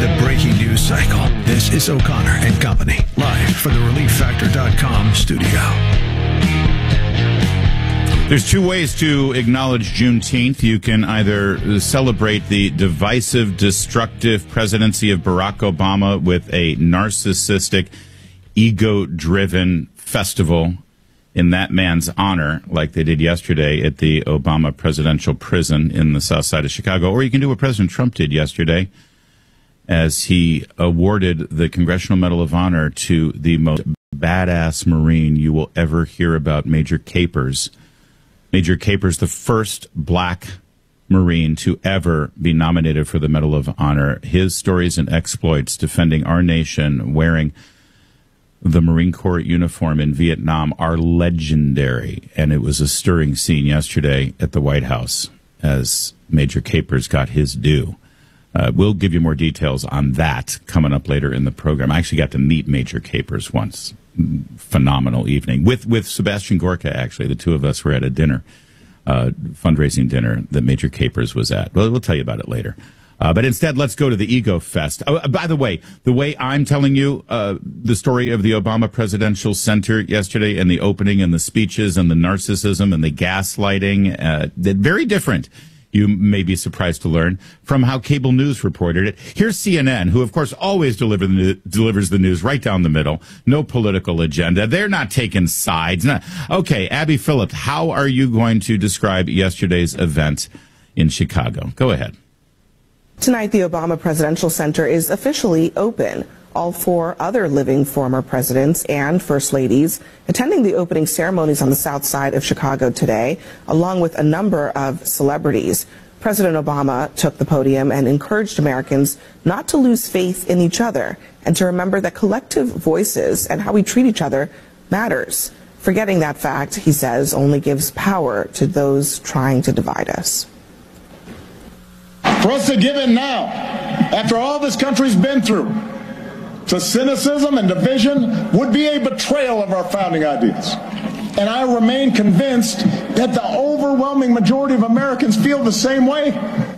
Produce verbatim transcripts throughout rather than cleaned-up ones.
the breaking news cycle. This is O'Connor and Company, live from the relief factor dot com studio. There's two ways to acknowledge Juneteenth. You can either celebrate the divisive, destructive presidency of Barack Obama with a narcissistic, ego-driven festival in that man's honor, like they did yesterday at the Obama Presidential Prison in the south side of Chicago. Or you can do what President Trump did yesterday as he awarded the Congressional Medal of Honor to the most badass Marine you will ever hear about, Major Capers. Major Capers, the first black Marine to ever be nominated for the Medal of Honor. His stories and exploits defending our nation, wearing the Marine Corps uniform in Vietnam, are legendary. And it was a stirring scene yesterday at the White House as Major Capers got his due. Uh, we'll give you more details on that coming up later in the program. I actually got to meet Major Capers once. Phenomenal evening with with Sebastian Gorka. Actually, the two of us were at a dinner, uh, fundraising dinner that Major Capers was at. Well, we'll tell you about it later. Uh, but instead, let's go to the Ego Fest. Oh, by the way, the way I'm telling you uh, the story of the Obama Presidential Center yesterday and the opening and the speeches and the narcissism and the gaslighting, uh, very different. You may be surprised to learn from how cable news reported it. Here's C N N, who, of course, always deliver the new, delivers the news right down the middle. No political agenda. They're not taking sides. No. Okay, Abby Phillips, how are you going to describe yesterday's event in Chicago? Go ahead. Tonight, the Obama Presidential Center is officially open. All four other living former presidents and first ladies attending the opening ceremonies on the south side of Chicago today, along with a number of celebrities. President Obama took the podium and encouraged Americans not to lose faith in each other and to remember that collective voices and how we treat each other matters. Forgetting that fact, he says, only gives power to those trying to divide us. For us to give in now, after all this country's been through, to cynicism and division would be a betrayal of our founding ideas. And I remain convinced that the overwhelming majority of Americans feel the same way.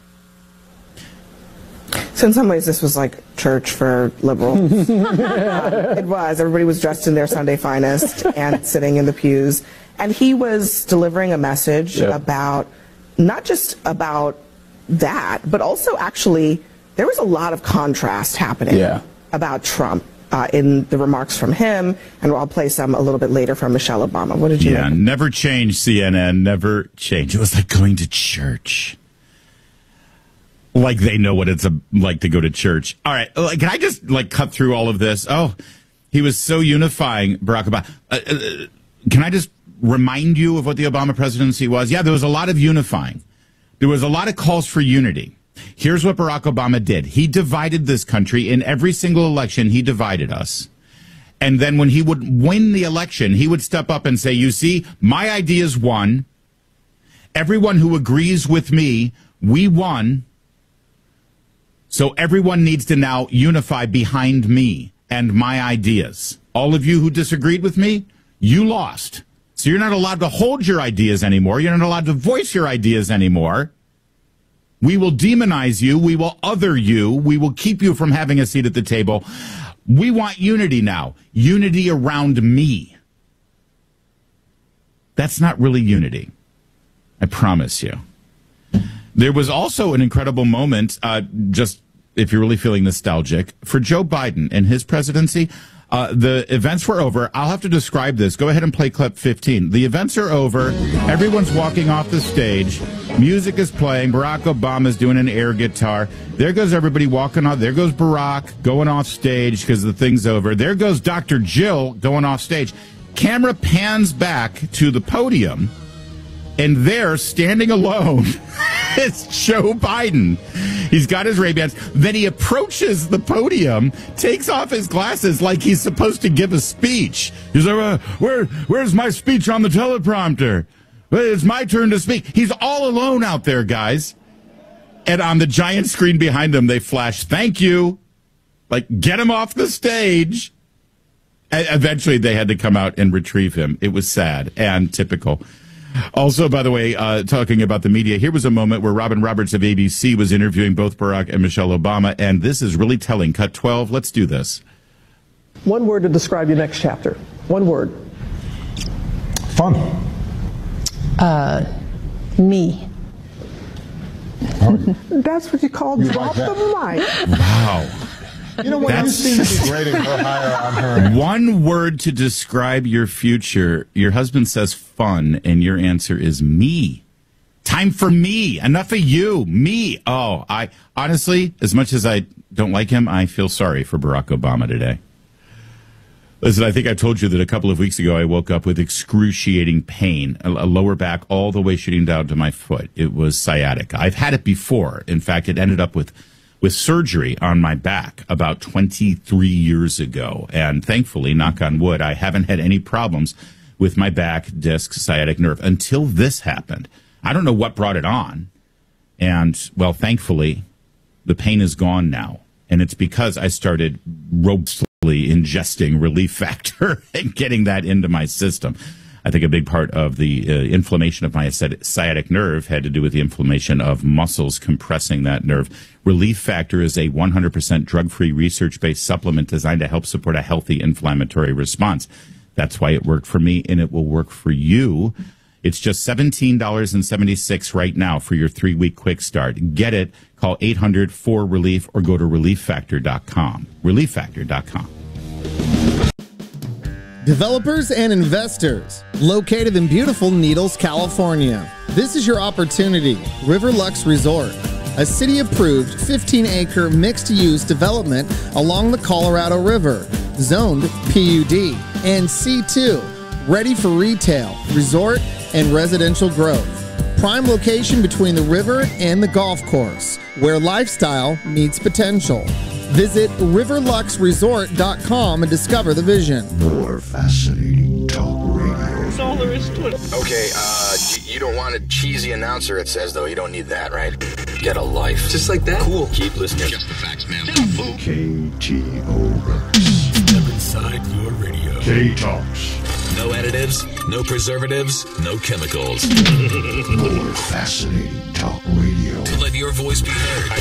So in some ways, this was like church for liberals. uh, it was. Everybody was dressed in their Sunday finest and sitting in the pews. And he was delivering a message yeah. about, not just about that, but also actually, there was a lot of contrast happening. Yeah. about Trump uh, in the remarks from him, and I'll play some a little bit later from Michelle Obama. What did you Yeah, make? Never change, C N N, never change. It was like going to church. Like they know what it's a, like to go to church. All right, like, can I just like cut through all of this? Oh, he was so unifying, Barack Obama. Uh, uh, can I just remind you of what the Obama presidency was? Yeah, there was a lot of unifying. There was a lot of calls for unity. Here's what Barack Obama did. He divided this country. In every single election, he divided us. And then when he would win the election, he would step up and say, you see, my ideas won. Everyone who agrees with me, we won. So everyone needs to now unify behind me and my ideas. All of you who disagreed with me, you lost. So you're not allowed to hold your ideas anymore. You're not allowed to voice your ideas anymore. We will demonize you. We will other you. We will keep you from having a seat at the table. We want unity now. Unity around me. That's not really unity. I promise you. There was also an incredible moment, uh, just if you're really feeling nostalgic, for Joe Biden and his presidency. Uh, the events were over. I'll have to describe this. Go ahead and play clip fifteen. The events are over. Everyone's walking off the stage. Music is playing. Barack Obama's doing an air guitar. There goes everybody walking off. There goes Barack going off stage because the thing's over. There goes Doctor Jill going off stage. Camera pans back to the podium, and there, standing alone, is Joe Biden. He's got his Ray-Bans. Then he approaches the podium, takes off his glasses like he's supposed to give a speech. He's like, uh, Where, where's my speech on the teleprompter? It's my turn to speak. He's all alone out there, guys. And on the giant screen behind him, they flash, thank you. Like, get him off the stage. And eventually, they had to come out and retrieve him. It was sad and typical Also, by the way, uh, talking about the media, here was a moment where Robin Roberts of A B C was interviewing both Barack and Michelle Obama, and this is really telling. Cut twelve. Let's do this. One word to describe your next chapter. One word. Fun. Uh, me. That's what you call You drop like the that? mic. Wow. You know what? You That's- seem to be grading her higher on her. One word to describe your future. Your husband says fun, and your answer is me. Time for me. Enough of you. Me. Oh, I honestly, as much as I don't like him, I feel sorry for Barack Obama today. Listen, I think I told you that a couple of weeks ago I woke up with excruciating pain, a, a lower back all the way shooting down to my foot. It was sciatica. I've had it before. In fact, it ended up with with surgery on my back about twenty-three years ago. And thankfully, knock on wood, I haven't had any problems with my back, disc, sciatic nerve until this happened. I don't know what brought it on. And, well, thankfully, the pain is gone now. And it's because I started robustly ingesting Relief Factor and getting that into my system. I think a big part of the uh, inflammation of my sciatic nerve had to do with the inflammation of muscles compressing that nerve. Relief Factor is a one hundred percent drug-free, research-based supplement designed to help support a healthy inflammatory response. That's why it worked for me, and it will work for you. It's just seventeen dollars and seventy-six cents right now for your three-week quick start. Get it. Call eight hundred four relief or go to relief factor dot com. relief factor dot com. Developers and investors, located in beautiful Needles, California. This is your opportunity. Riverlux Resort, a city-approved fifteen acre mixed-use development along the Colorado River, zoned P U D and C two, ready for retail, resort, and residential growth. Prime location between the river and the golf course, where lifestyle meets potential. Visit riverlux resort dot com and discover the vision. More fascinating talk radio. That's all there is to it. Okay, uh, you, you don't want a cheesy announcer, it says, though. You don't need that, right? Get a life. Just like that? Cool. Keep listening. Just the facts, man. K T O X. Step inside your radio. K Talks. No additives, no preservatives, no chemicals. More fascinating talk radio. To let your voice be heard.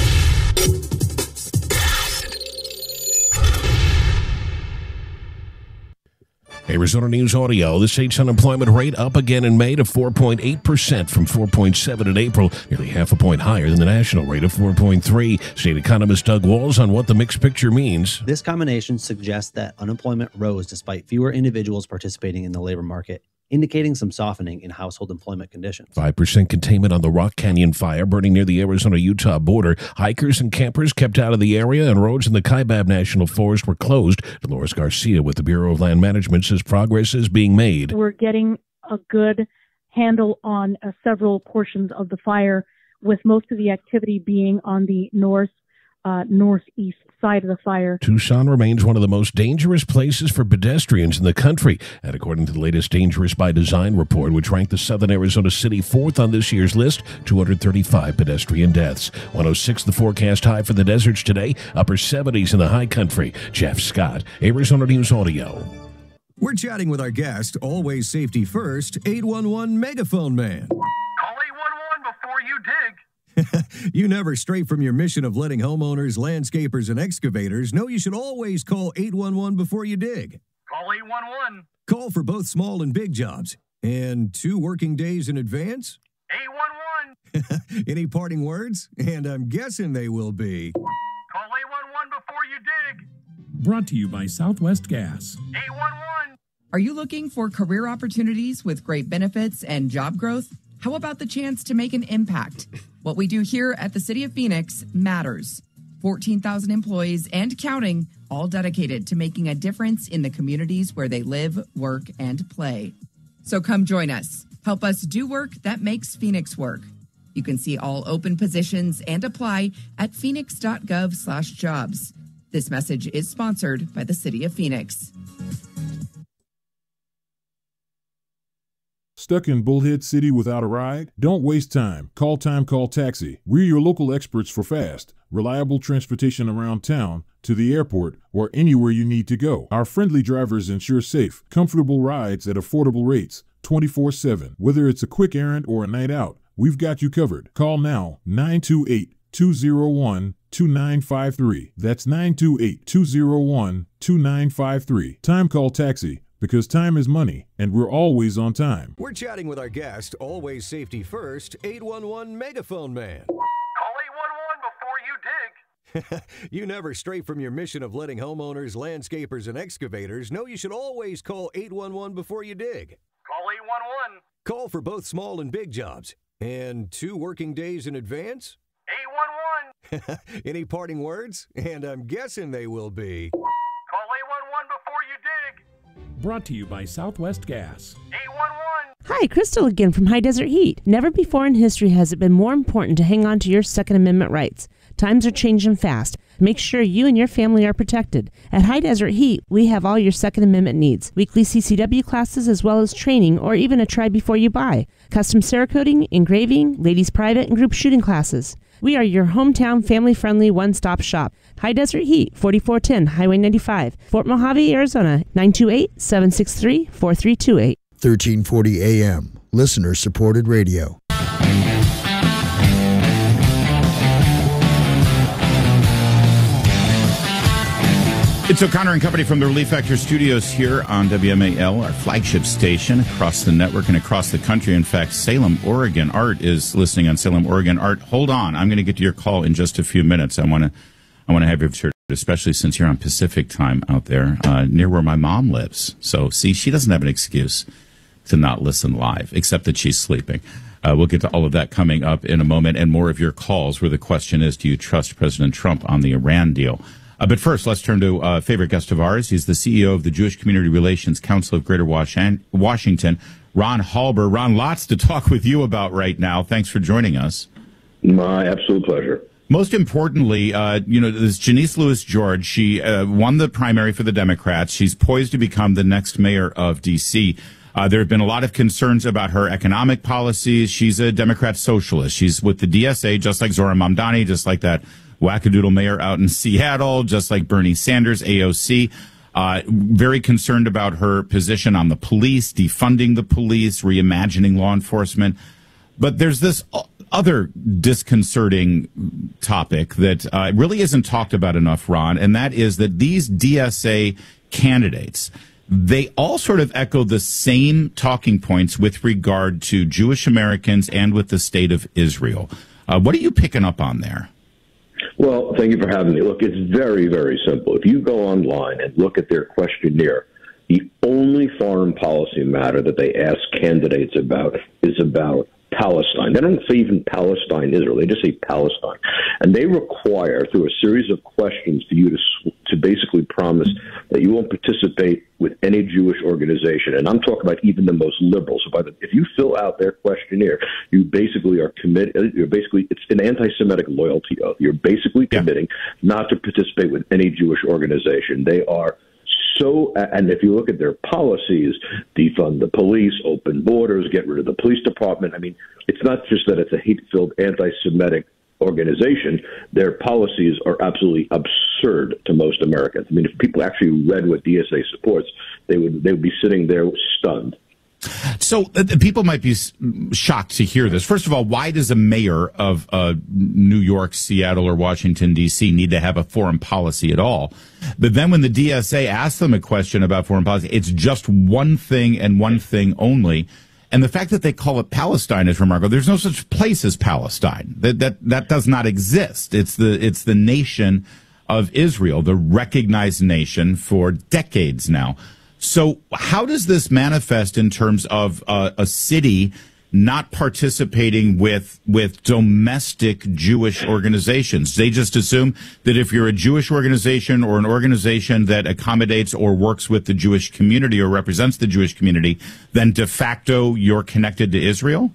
Arizona News Audio. The state's unemployment rate up again in May to four point eight percent from four point seven in April, nearly half a point higher than the national rate of four point three. State economist Doug Walls on what the mixed picture means. This combination suggests that unemployment rose despite fewer individuals participating in the labor market, indicating some softening in household employment conditions. five percent containment on the Rock Canyon fire burning near the Arizona-Utah border. Hikers and campers kept out of the area, and roads in the Kaibab National Forest were closed. Dolores Garcia with the Bureau of Land Management says progress is being made. We're getting a good handle on uh, several portions of the fire, with most of the activity being on the north, uh, northeast side of the fire. Tucson remains one of the most dangerous places for pedestrians in the country. And according to the latest Dangerous by Design report, which ranked the southern Arizona city fourth on this year's list, two hundred thirty-five pedestrian deaths. one oh six the forecast high for the deserts today, upper seventies in the high country. Jeff Scott, Arizona News Audio. We're chatting with our guest, always safety first, eight one one Megaphone Man. Call eight one one before you dig. You never stray from your mission of letting homeowners, landscapers, and excavators know you should always call eight one one before you dig. Call eight one one. Call for both small and big jobs. And two working days in advance? eight one one. Any parting words? And I'm guessing they will be. Call eight one one before you dig. Brought to you by Southwest Gas. eight one one. Are you looking for career opportunities with great benefits and job growth? How about the chance to make an impact? What we do here at the City of Phoenix matters. fourteen thousand employees and counting, all dedicated to making a difference in the communities where they live, work, and play. So come join us. Help us do work that makes Phoenix work. You can see all open positions and apply at phoenix.gov slash jobs. This message is sponsored by the City of Phoenix. Stuck in Bullhead City without a ride? Don't waste time. Call Time Call Taxi. We're your local experts for fast, reliable transportation around town, to the airport, or anywhere you need to go. Our friendly drivers ensure safe, comfortable rides at affordable rates. twenty-four seven. Whether it's a quick errand or a night out, we've got you covered. Call now, nine two eight, two zero one, two nine five three. That's nine two eight, two zero one, two nine five three. Time Call Taxi, because time is money, and we're always on time. We're chatting with our guest, always safety first, eight one one Megaphone Man. Call eight one one before you dig. You never stray from your mission of letting homeowners, landscapers, and excavators know you should always call eight one one before you dig. Call eight one one. Call for both small and big jobs. And two working days in advance? eight one one. Any parting words? And I'm guessing they will be. Call eight one one before you dig. Brought to you by Southwest Gas. eight one one. Hi, Crystal again from High Desert Heat. Never before in history has it been more important to hang on to your Second Amendment rights. Times are changing fast. Make sure you and your family are protected. At High Desert Heat, we have all your Second Amendment needs. Weekly C C W classes as well as training or even a try before you buy. Custom Cerakoting, engraving, ladies private and group shooting classes. We are your hometown family-friendly one-stop shop. High Desert Heat, forty-four ten Highway ninety-five, Fort Mojave, Arizona, nine two eight, seven six three, four three two eight. thirteen forty A M, listener-supported radio. It's O'Connor and Company from the Relief Factor studios here on W M A L, our flagship station across the network and across the country. In fact, Salem, Oregon. Art is listening on Salem, Oregon. Art, hold on. I'm going to get to your call in just a few minutes. I want to I want to have your shirt, especially since you're on Pacific time out there, uh, near where my mom lives. So, see, she doesn't have an excuse to not listen live, except that she's sleeping. Uh, we'll get to all of that coming up in a moment and more of your calls where the question is, do you trust President Trump on the Iran deal? Uh, but first, let's turn to a uh, favorite guest of ours. He's the C E O of the Jewish Community Relations Council of Greater Washington, Ron Halber. Ron, lots to talk with you about right now. Thanks for joining us. My absolute pleasure. Most importantly, uh, you know, this Janice Lewis George, she uh, won the primary for the Democrats. She's poised to become the next mayor of D C. Uh, there have been a lot of concerns about her economic policies. She's a Democrat socialist. She's with the D S A, just like Zohran Mamdani, just like that wackadoodle mayor out in Seattle, just like Bernie Sanders, A O C. Uh, very concerned about her position on the police, defunding the police, reimagining law enforcement. But there's this other disconcerting topic that uh, really isn't talked about enough, Ron, and that is that these D S A candidates, they all sort of echo the same talking points with regard to Jewish Americans and with the state of Israel. Uh, what are you picking up on there? Well, thank you for having me. Look, it's very, very simple. If you go online and look at their questionnaire, the only foreign policy matter that they ask candidates about is about Palestine. They don't say even Palestine, Israel. They just say Palestine. And they require, through a series of questions, for you to to basically promise that you won't participate with any Jewish organization. And I'm talking about even the most liberal. So by the, if you fill out their questionnaire, you basically are committed. You're basically, it's an anti-Semitic loyalty oath. You're basically committing not to participate with any Jewish organization. They are so, and if you look at their policies, defund the police, open borders, get rid of the police department. I mean, it's not just that it's a hate-filled anti-Semitic organization. Their policies are absolutely absurd to most Americans. I mean, if people actually read what D S A supports, they would they would be sitting there stunned. So uh, people might be shocked to hear this. First of all, why does a mayor of uh, New York, Seattle, or Washington, D C need to have a foreign policy at all? But then when the D S A asks them a question about foreign policy, it's just one thing and one thing only. And the fact that they call it Palestine is remarkable. There's no such place as Palestine. That that that does not exist. It's the it's the nation of Israel, the recognized nation for decades now. So how does this manifest in terms of uh, a city not participating with with domestic Jewish organizations? They just assume that if you're a Jewish organization or an organization that accommodates or works with the Jewish community or represents the Jewish community, then de facto you're connected to Israel?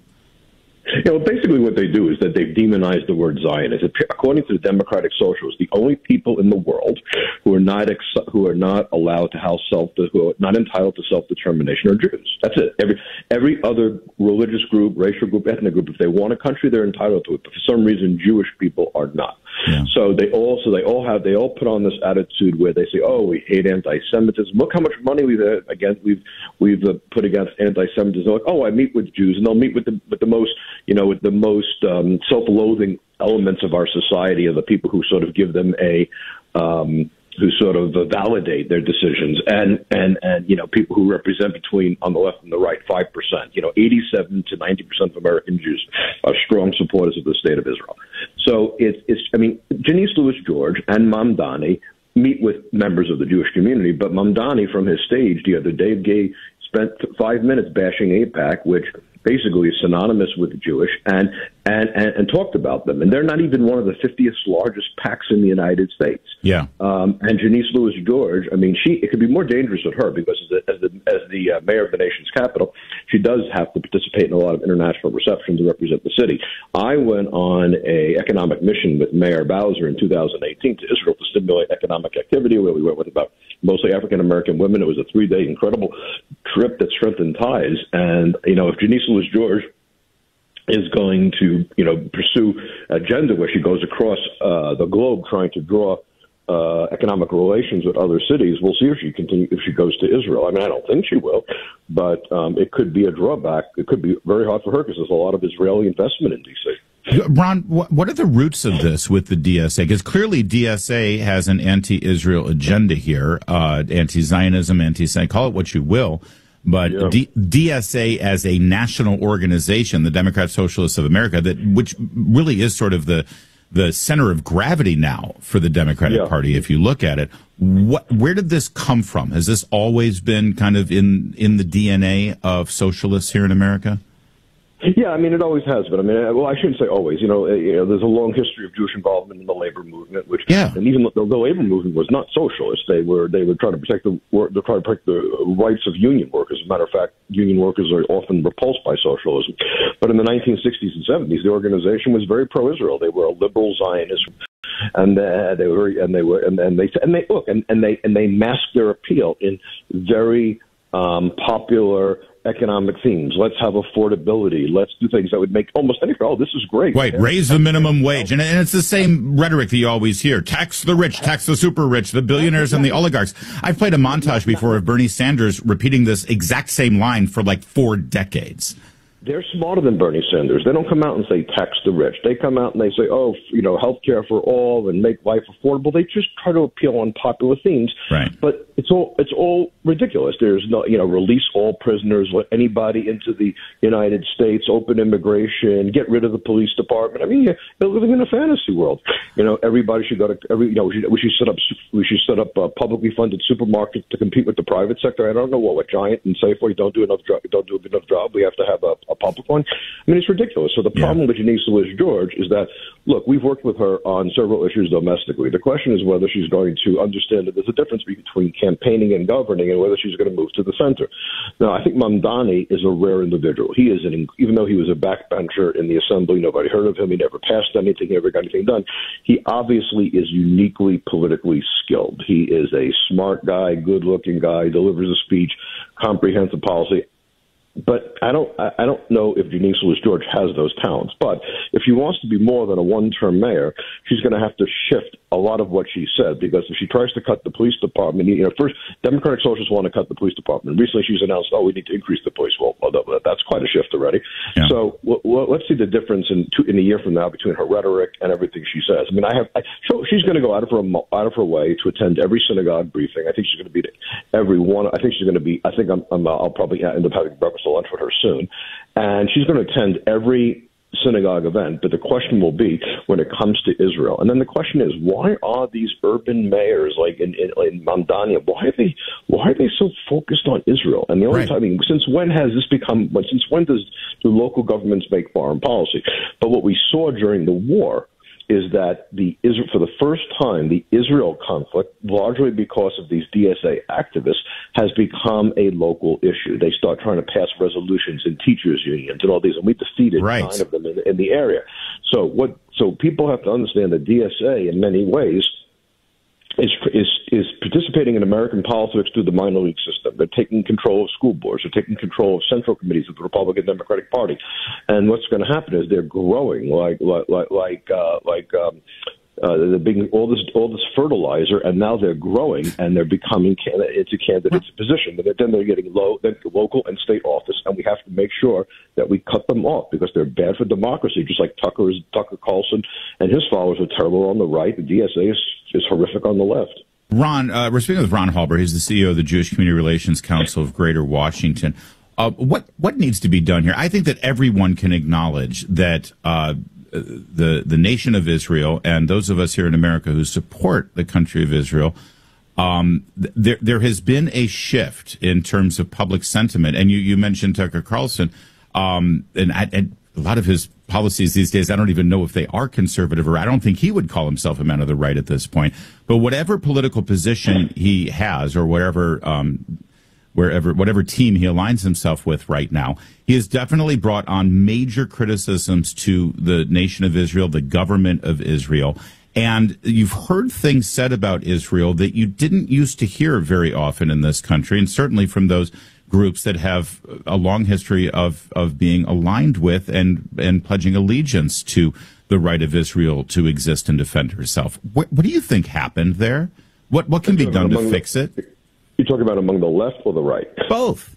You know, basically what they do is that they've demonized the word Zionist. According to the Democratic Socialists, the only people in the world who are not ex- who are not allowed to have self who are not entitled to self-determination are Jews. That's it. Every every other religious group, racial group, ethnic group, if they want a country, they're entitled to it. But for some reason, Jewish people are not. Yeah. So they all, so they all have, they all put on this attitude where they say, "Oh, we hate anti-Semitism. Look how much money we've uh, against we've we've uh, put against anti-Semitism." They're like, "Oh, I meet with Jews, and they'll meet with the with the most, you know, with the most um, self-loathing elements of our society, of the people who sort of give them a." Um, who sort of validate their decisions, and, and, and, you know, people who represent between, on the left and the right, five percent. You know, eighty-seven to ninety percent of American Jews are strong supporters of the state of Israel. So it's, it's I mean, Janice Lewis George and Mamdani meet with members of the Jewish community, but Mamdani, from his stage the other day, gave, spent five minutes bashing AIPAC, which basically is synonymous with Jewish, and, and, and, and talked about them. And they're not even one of the fiftieth largest PACs in the United States. Yeah. Um, and Janice Lewis George, I mean, she it could be more dangerous with her because as the, as the, as the uh, mayor of the nation's capital, she does have to participate in a lot of international receptions and represent the city. I went on a economic mission with Mayor Bowser in two thousand eighteen to Israel to stimulate economic activity, where we went with about mostly African-American women. It was a three-day incredible trip that strengthened ties. And, you know, if Janice Lewis George is going to, you know, pursue agenda where she goes across uh, the globe trying to draw uh, economic relations with other cities, we'll see if she continue if she goes to Israel. I mean, I don't think she will, but um, it could be a drawback. It could be very hard for her because there's a lot of Israeli investment in D C. Ron, what are the roots of this with the D S A? Because clearly D S A has an anti-Israel agenda here, uh, anti-Zionism, anti-Semitism, call it what you will. But yeah. D- DSA as a national organization, the Democrat Socialists of America, that which really is sort of the the center of gravity now for the Democratic yeah. Party, if you look at it. What, where did this come from? Has this always been kind of in, in the D N A of socialists here in America? Yeah, I mean, it always has been. I mean, well, I shouldn't say always. You know, you know, there's a long history of Jewish involvement in the labor movement, which, yeah. and even the, the labor movement was not socialist. They were, they were trying to protect the, they trying to protect the rights of union workers. As a matter of fact, union workers are often repulsed by socialism. But in the nineteen sixties and seventies, the organization was very pro-Israel. They were a liberal Zionist. And uh, they were, and they were, and, and they, and they look, and, and they, and they masked their appeal in very um, popular economic themes. Let's have affordability. Let's do things that would make almost any. Oh, this is great. Right, raise the minimum wage, and, and it's the same rhetoric that you always hear: tax the rich, tax the super rich, the billionaires and the oligarchs. I've played a montage before of Bernie Sanders repeating this exact same line for like four decades. They're smarter than Bernie Sanders. They don't come out and say tax the rich. They come out and they say, oh, you know, health care for all and make life affordable. They just try to appeal on popular themes. Right. But it's all it's all ridiculous. There's no, you know, release all prisoners, let anybody into the United States, open immigration, get rid of the police department. I mean, they're living in a fantasy world. You know, everybody should go to every. You know, we should, we should set up we should set up uh, publicly funded supermarkets to compete with the private sector. I don't know what what Giant and Safeway don't do enough job. Don't do enough job. We have to have a a public one. I mean, it's ridiculous. So the yeah. problem with Janice Lewis George is that, look, we've worked with her on several issues domestically. The question is whether she's going to understand that there's a difference between campaigning and governing, and whether she's going to move to the center. Now, I think Mamdani is a rare individual. He is an, even though he was a backbencher in the assembly, nobody heard of him. He never passed anything. He never got anything done. He obviously is uniquely politically skilled. He is a smart guy, good-looking guy, delivers a speech, comprehensive policy. But I don't I don't know if Janice Lewis George has those talents. But if she wants to be more than a one-term mayor, she's going to have to shift a lot of what she said, because if she tries to cut the police department, you know, first, Democratic Socialists want to cut the police department. Recently, she's announced, oh, we need to increase the police. Well, that's quite a shift already. Yeah. So well, let's see the difference in two, in a year from now between her rhetoric and everything she says. I mean, I have I, so she's going to go out of her out of her way to attend every synagogue briefing. I think she's going to be to every one. I think she's going to be. I think I'm, I'm I'll probably end up having breakfast or lunch with her soon, and she's going to attend every synagogue event. But the question will be when it comes to Israel, and then the question is, why are these urban mayors like in, in, in Mamdani, why are they why are they so focused on Israel? And the only right. time, I mean, since when has this become? Since when does do local governments make foreign policy? But what we saw during the war is that the for the first time, the Israel conflict, largely because of these D S A activists, has become a local issue. They start trying to pass resolutions in teachers' unions and all these, and we defeated right. nine of them in, in the area. So what? So people have to understand that D S A, in many ways, is is is participating in American politics through the minor league system. They're taking control of school boards. They're taking control of central committees of the Republican Democratic Party. And what's going to happen is they're growing like like like like uh, like um, Uh, they're being all this all this fertilizer, and now they're growing and they're becoming can- into candidates position. But then they're getting low, then local and state office, and we have to make sure that we cut them off because they're bad for democracy. Just like Tucker is Tucker Carlson and his followers are terrible on the right, the D S A is, is horrific on the left. Ron, uh, we're speaking with Ron Halber. He's the C E O of the Jewish Community Relations Council of Greater Washington. Uh, what what needs to be done here? I think that everyone can acknowledge that uh, the the nation of Israel and those of us here in America who support the country of Israel, um, th- there there has been a shift in terms of public sentiment. And you, you mentioned Tucker Carlson, um, and, and a lot of his policies these days, I don't even know if they are conservative, or I don't think he would call himself a man of the right at this point. But whatever political position he has, or whatever, um, wherever, whatever team he aligns himself with right now, he has definitely brought on major criticisms to the nation of Israel, the government of Israel. And you've heard things said about Israel that you didn't used to hear very often in this country, and certainly from those groups that have a long history of, of being aligned with and, and pledging allegiance to the right of Israel to exist and defend herself. What, what do you think happened there? What what can be done to fix it? You're talking about among the left or the right? Both.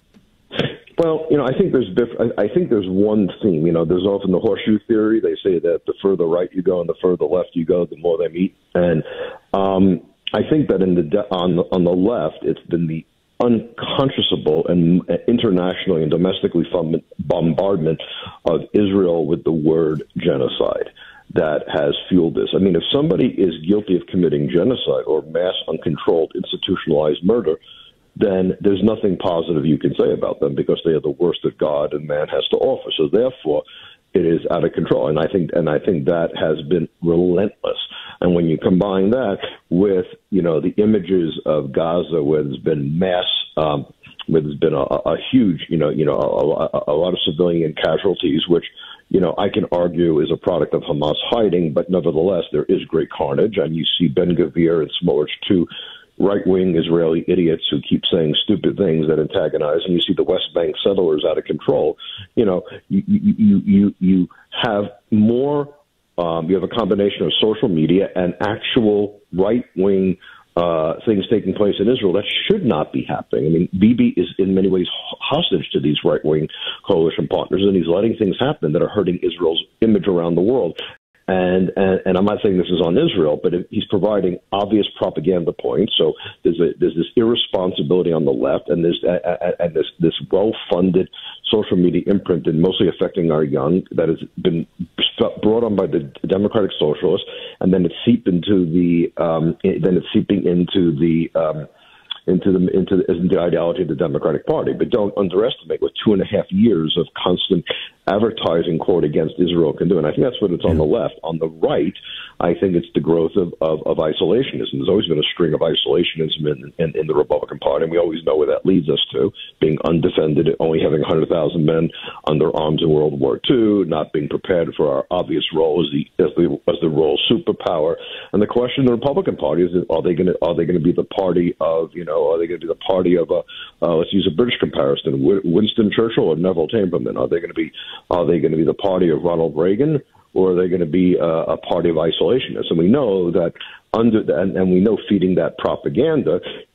Well, you know, I think there's diff- I think there's one theme. You know, there's often the horseshoe theory. They say that the further right you go and the further left you go, the more they meet. And um, I think that in the de- on the, on the left, it's been the unconscionable and internationally and domestically fund- bombardment of Israel with the word genocide that has fueled this. I mean, if somebody is guilty of committing genocide or mass uncontrolled institutionalized murder, then there's nothing positive you can say about them because they are the worst that God and man has to offer. So therefore, it is out of control. And I think and I think that has been relentless. And when you combine that with, you know, the images of Gaza where there's been mass, um, where there's been a, a huge, you know, you know, a, a lot of civilian casualties, which, you know, I can argue is a product of Hamas hiding, but nevertheless, there is great carnage. And you see Ben Gvir and Smotrich, two right-wing Israeli idiots who keep saying stupid things that antagonize, and you see the West Bank settlers out of control. You know, you you you, you have more. Um, you have a combination of social media and actual right-wing uh, things taking place in Israel that should not be happening. I mean, Bibi is in many ways hostage to these right-wing coalition partners, and he's letting things happen that are hurting Israel's image around the world. And, and and I'm not saying this is on Israel, but it, he's providing obvious propaganda points. So there's a, there's this irresponsibility on the left, and there's uh, and this this well-funded social media imprint, and mostly affecting our young, that has been brought on by the Democratic Socialists, and then it's seeped into the um, then it's seeping into the um, into the into the, into the ideology of the Democratic Party. But don't underestimate what two and a half years of constant advertising quote against Israel can do. And I think that's what it's on the left. On the right, I think it's the growth of, of, of isolationism. There's always been a string of isolationism in, in, in the Republican Party, and we always know where that leads us to, being undefended, only having one hundred thousand men under arms in World War Two, not being prepared for our obvious role as the as the, as the role superpower. And the question in the Republican Party is, are they going to are they going to be the party of, you know, are they going to be the party of, a, uh, let's use a British comparison, Winston Churchill or Neville Chamberlain? Are they going to be Are they going to be the party of Ronald Reagan, or are they going to be a, a party of isolationists? And we know that under and, and we know feeding that propaganda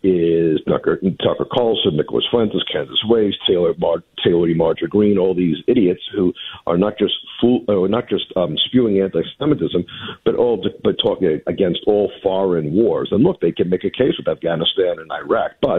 is Tucker, Tucker Carlson, Nicholas Fuentes, Candace Ways, Taylor Mar, Taylor Marjorie Greene, all these idiots who are not just fool, or not just um, spewing anti-Semitism, but all but talking against all foreign wars. And look, they can make a case with Afghanistan and Iraq, but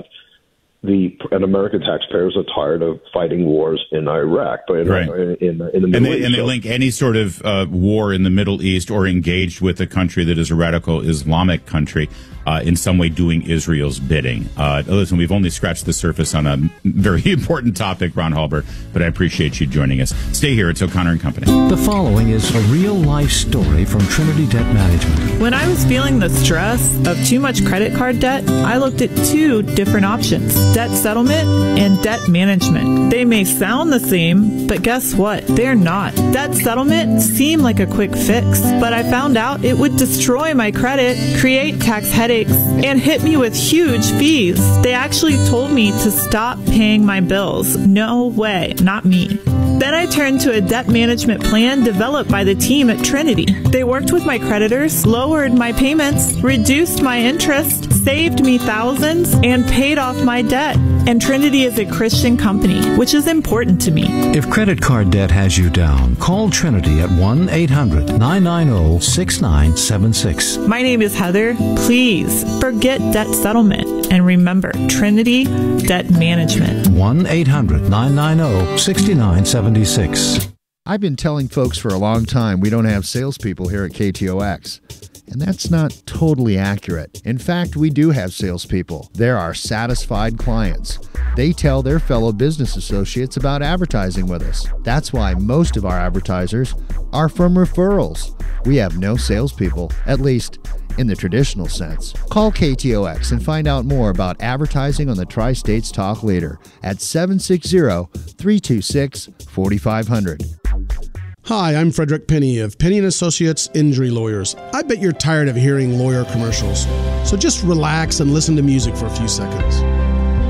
The and American taxpayers are tired of fighting wars in Iraq, but in, right. in, in, in the Middle and they, East. And they link any sort of uh, war in the Middle East or engaged with a country that is a radical Islamic country uh, in some way doing Israel's bidding. Uh, listen, we've only scratched the surface on a very important topic, Ron Halber, but I appreciate you joining us. Stay here. It's O'Connor and Company. The following is a real-life story from Trinity Debt Management. When I was feeling the stress of too much credit card debt, I looked at two different options: debt settlement and debt management. They may sound the same, but guess what? They're not. Debt settlement seemed like a quick fix, but I found out it would destroy my credit, create tax headaches, and hit me with huge fees. They actually told me to stop paying my bills. No way, not me. Then I turned to a debt management plan developed by the team at Trinity. They worked with my creditors, lowered my payments, reduced my interest, saved me thousands, and paid off my debt. And Trinity is a Christian company, which is important to me. If credit card debt has you down, call Trinity at one eight hundred nine nine zero six nine seven six. My name is Heather. Please forget debt settlement and remember Trinity Debt Management. one eight hundred nine nine zero six nine seven six. I've been telling folks for a long time we don't have salespeople here at K T O X. And that's not totally accurate. In fact, we do have salespeople. They're our satisfied clients. They tell their fellow business associates about advertising with us. That's why most of our advertisers are from referrals. We have no salespeople, at least in the traditional sense. Call K T O X and find out more about advertising on the Tri-States Talk Leader at seven six zero, three two six, four five zero zero. Hi, I'm Frederick Penny of Penny and Associates Injury Lawyers. I bet you're tired of hearing lawyer commercials. So just relax and listen to music for a few seconds.